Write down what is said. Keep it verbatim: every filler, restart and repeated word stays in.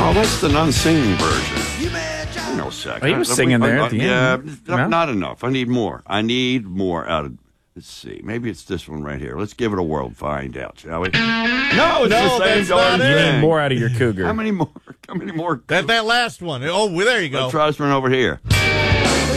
Oh, that's the non-singing version. No second. Oh, he was singing there at the yeah, end. Yeah, No? not enough. I need more. I need more out of. Let's see. Maybe it's this one right here. Let's give it a whirl and find out, shall we? No, it's No, the same that's darn not it. You thing. need more out of your cougar. How many more? How many more? That that last one. Oh, well, there you go. Let's try this one over here.